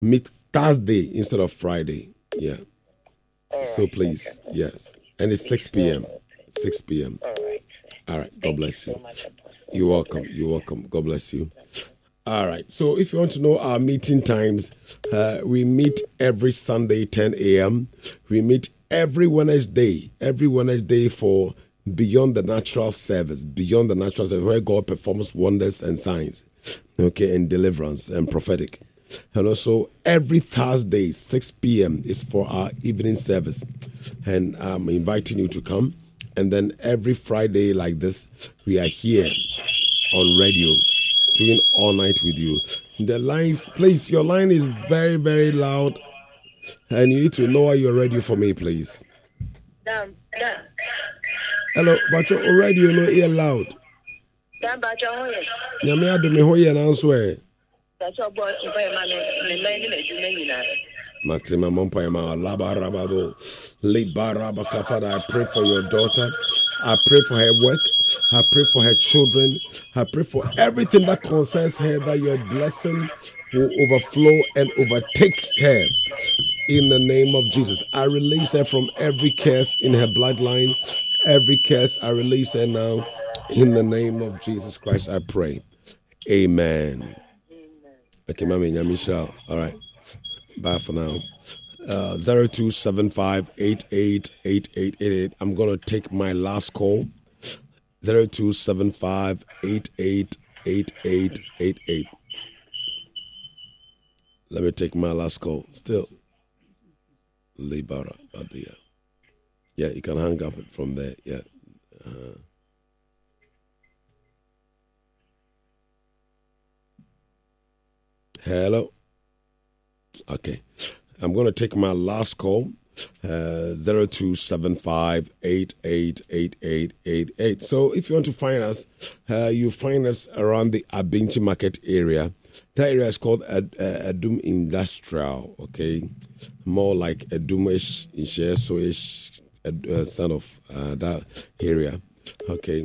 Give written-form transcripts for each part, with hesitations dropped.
meet Thursday instead of Friday. Yeah. All So right. please, Okay. yes. And it's 6 p.m. 6 p.m. All right. All right. God Thank bless you you. so much, Apostle. You're welcome. You're welcome. God bless you. All right. So if you want to know our meeting times, we meet every Sunday, 10 a.m. We meet every Wednesday for Beyond the Natural Service, where God performs wonders and signs, okay, and deliverance and prophetic. And also every Thursday, 6 p.m. is for our evening service. And I'm inviting you to come. And then every Friday like this, we are here on radio, doing all night with you. The lines, please, your line is very, very loud. And you need to lower your radio for me, please. Hello, but your radio no ear loud. Nyame adome ho ye na nso e. Matima Mompayama Labarabado Libarabaka. Father, I pray for your daughter. I pray for her work. I pray for her children. I pray for everything that concerns her, that your blessing will overflow and overtake her. In the name of Jesus, I release her from every curse in her bloodline. Every curse, I release her now. In the name of Jesus Christ, I pray. Amen. Okay, Mami Nyamisha. All right. Bye for now. 0275888888. I'm going to take my last call. 0275888888. Let me take my last call. Still. Libara Badia. Yeah, you can hang up from there. Yeah. Hello. Okay. I'm going to take my last call. 0275888888. So if you want to find us, you find us around the Abinchi Market area. That area is called Adum Industrial, okay? More like Adumish, Inshesoish, son of that area. Okay.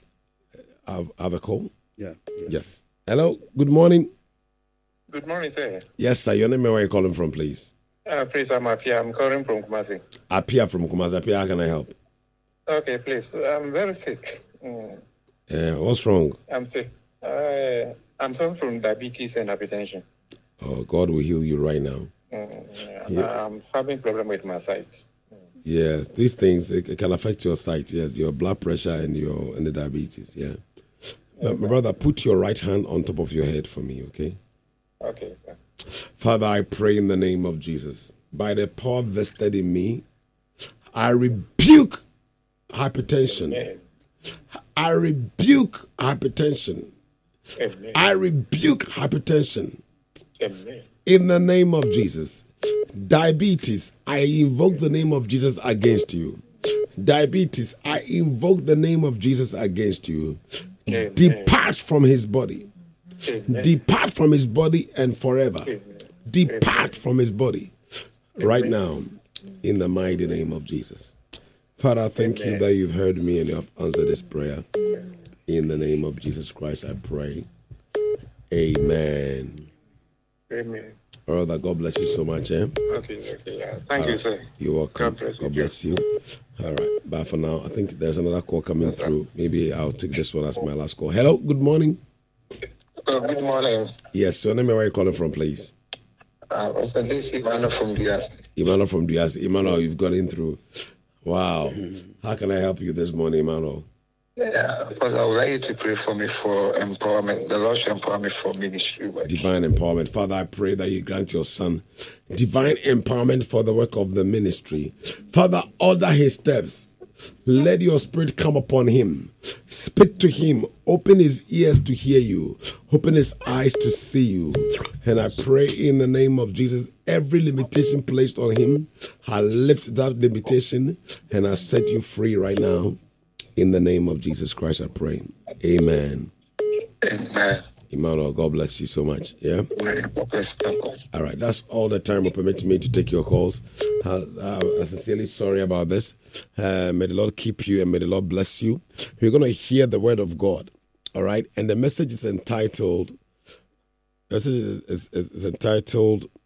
Have a call? Yeah. Yes. Hello. Good morning. Good morning, sir. Yes, sir. Your name and where you calling from, please? Please, I'm Apia. I'm calling from Kumasi. Apia from Kumasi. Apia, how can I help? Okay, please. I'm very sick. What's wrong? I'm sick. I'm suffering from diabetes and hypertension. Oh, God will heal you right now. I'm having problem with my sight. Yes, these things, it can affect your sight. Yes, your blood pressure and the diabetes. Yeah. My brother, put your right hand on top of your head for me, okay? Okay, sir. Father, I pray in the name of Jesus. By the power vested in me, I rebuke hypertension. Amen. I rebuke hypertension. Amen. I rebuke hypertension. Amen. In the name of Jesus. Diabetes, I invoke the name of Jesus against you. Diabetes, I invoke the name of Jesus against you. Amen. Depart from his body. Amen. Depart from his body and forever. Amen. Depart from his body right now in the mighty name of Jesus. Father, I thank you that you've heard me and you have answered this prayer. In the name of Jesus Christ, I pray. Amen. Amen. Brother, God bless you so much. Okay. Yeah. Thank you, sir. You're welcome. God bless you. All right. Bye for now. I think there's another call coming through. Maybe I'll take this one as my last call. Hello. Good morning. Good morning. Yes. Your name and where you calling from, please? This is Emmanuel from Diaz. Emmanuel from Diaz. Emmanuel, you've got in through. Wow. How can I help you this morning, Emmanuel? Yeah, because I would like you to pray for me for empowerment. The Lord should empower me for ministry work. Divine empowerment. Father, I pray that you grant your son divine empowerment for the work of the ministry. Father, order his steps. Let your spirit come upon him. Speak to him. Open his ears to hear you. Open his eyes to see you. And I pray in the name of Jesus, every limitation placed on him, I lift that limitation and I set you free right now. In the name of Jesus Christ, I pray. Amen. Amen. Emmanuel, God bless you so much. Yeah? All right, that's all the time will permit me to take your calls. I'm sincerely sorry about this. May the Lord keep you and may the Lord bless you. We're going to hear the word of God. All right? And the message is entitled,